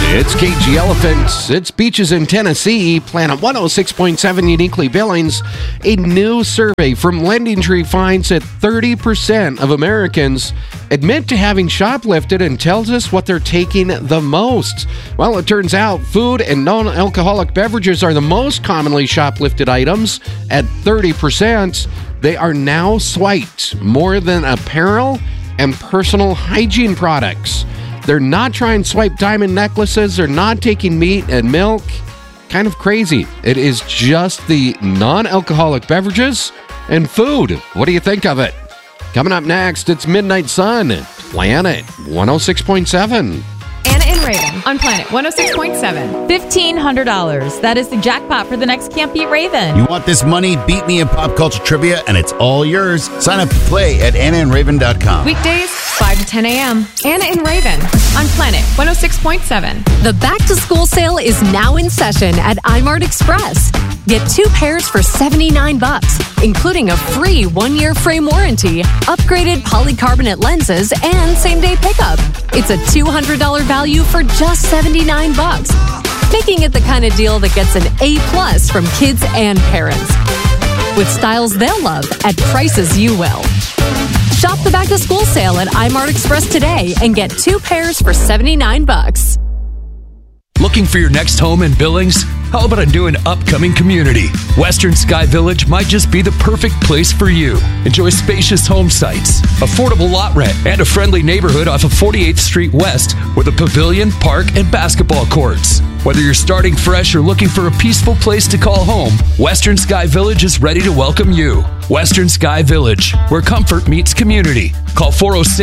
It's KG Elephant. It's beaches in Tennessee. Planet 106.7 uniquely Billings. A new survey from Lending Tree finds that 30% of Americans admit to having shoplifted and tells us what they're taking the most. Well, it turns out food and non-alcoholic beverages are the most commonly shoplifted items at 30%. They are now swiped more than apparel and personal hygiene products. They're not trying to swipe diamond necklaces. They're not taking meat and milk. Kind of crazy. It is just the non-alcoholic beverages and food. What do you think of it? Coming up next, it's Midnight Sun, Planet 106.7. Anna and Raven on Planet 106.7. $1,500. That is the jackpot for the next Can't Beat Raven. You want this money? Beat me in pop culture trivia, and it's all yours. Sign up to play at AnnaandRaven.com. Weekdays, 5 to 10 a.m. Anna and Raven on Planet 106.7. The back-to-school sale is now in session at iMart Express. Get 2 pairs for $79, including a free 1-year frame warranty, upgraded polycarbonate lenses, and same-day pickup. It's a $200 value for just $79, making it the kind of deal that gets an A+ from kids and parents. With styles they'll love at prices you will. Shop the back-to-school sale at iMart Express today and get 2 pairs for $79. Looking for your next home in Billings? How about a new and upcoming community? Western Sky Village might just be the perfect place for you. Enjoy spacious home sites, affordable lot rent, and a friendly neighborhood off of 48th Street West with a pavilion, park, and basketball courts. Whether you're starting fresh or looking for a peaceful place to call home, Western Sky Village is ready to welcome you. Western Sky Village, where comfort meets community. Call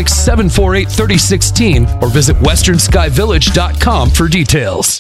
406-748-3016 or visit westernskyvillage.com for details.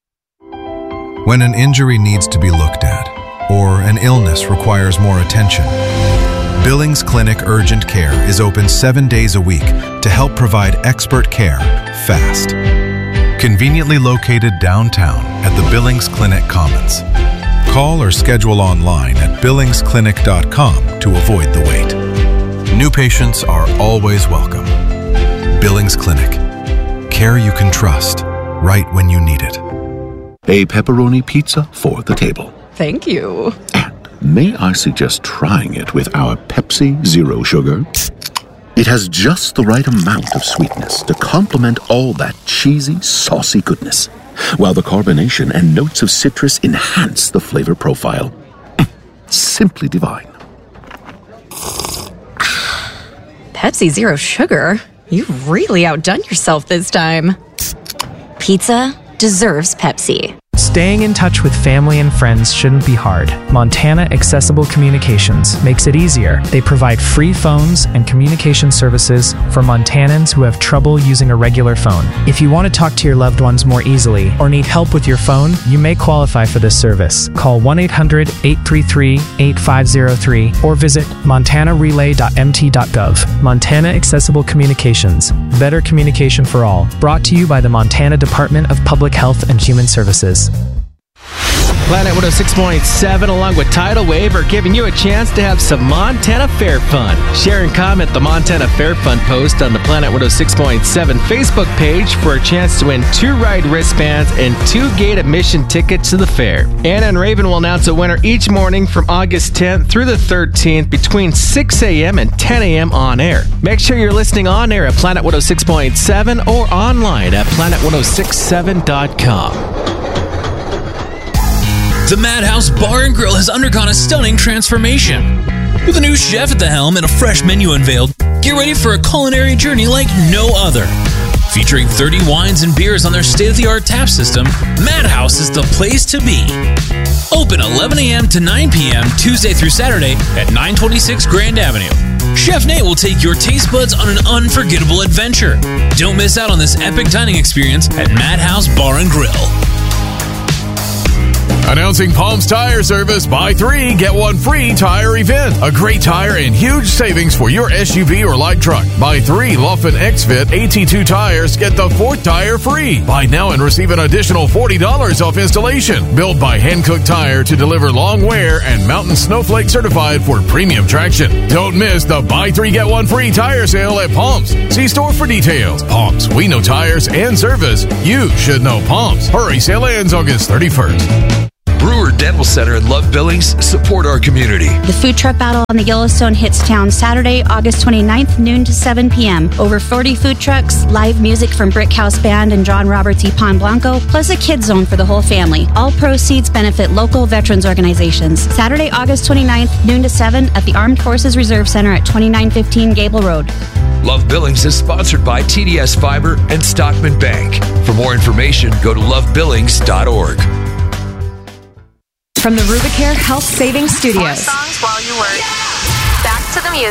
When an injury needs to be looked at, or an illness requires more attention, Billings Clinic Urgent Care is open 7 days a week to help provide expert care fast. Conveniently located downtown at the Billings Clinic Commons. Call or schedule online at billingsclinic.com to avoid the wait. New patients are always welcome. Billings Clinic. Care you can trust, right when you need it. A pepperoni pizza for the table. Thank you. And may I suggest trying it with our Pepsi Zero Sugar? It has just the right amount of sweetness to complement all that cheesy, saucy goodness, while the carbonation and notes of citrus enhance the flavor profile. Simply divine. Pepsi Zero Sugar? You've really outdone yourself this time. Pizza deserves Pepsi. Staying in touch with family and friends shouldn't be hard. Montana Accessible Communications makes it easier. They provide free phones and communication services for Montanans who have trouble using a regular phone. If you want to talk to your loved ones more easily or need help with your phone, you may qualify for this service. Call 1-800-833-8503 or visit montanarelay.mt.gov. Montana Accessible Communications. Better communication for all. Brought to you by the Montana Department of Public Health and Human Services. Planet 106.7 along with Tidal Wave are giving you a chance to have some Montana Fair fun. Share and comment the Montana Fair Fun post on the Planet 106.7 Facebook page for a chance to win 2 ride wristbands and 2 gate admission tickets to the fair. Anna and Raven will announce a winner each morning from August 10th through the 13th between 6 a.m. and 10 a.m. on air. Make sure you're listening on air at Planet 106.7 or online at planet1067.com. The Madhouse Bar and Grill has undergone a stunning transformation. With a new chef at the helm and a fresh menu unveiled, get ready for a culinary journey like no other. Featuring 30 wines and beers on their state-of-the-art tap system, Madhouse is the place to be. Open 11 a.m. to 9 p.m. Tuesday through Saturday at 926 Grand Avenue. Chef Nate will take your taste buds on an unforgettable adventure. Don't miss out on this epic dining experience at Madhouse Bar and Grill. Announcing Palms Tire Service Buy 3, Get 1 Free Tire Event. A great tire and huge savings for your SUV or light truck. Buy 3 Laufin X-Fit AT2 tires, get the 4th tire free. Buy now and receive an additional $40 off installation. Built by Hankook Tire to deliver long wear and Mountain Snowflake certified for premium traction. Don't miss the Buy 3 Get 1 Free tire sale at Palms. See store for details. Palms, we know tires and service. You should know Palms. Hurry, sale ends August 31st. Brewer Dental Center in Love Billings support our community. The food truck battle on the Yellowstone hits town Saturday, August 29th, noon to 7 p.m. Over 40 food trucks, live music from Brick House Band and John Roberts y Pan Blanco, plus a kids zone for the whole family. All proceeds benefit local veterans organizations. Saturday, August 29th, noon to 7 at the Armed Forces Reserve Center at 2915 Gable Road. Love Billings is sponsored by TDS Fiber and Stockman Bank. For more information, go to lovebillings.org. From the Rubicare Health Savings Studios. More songs while you work. Back to the music.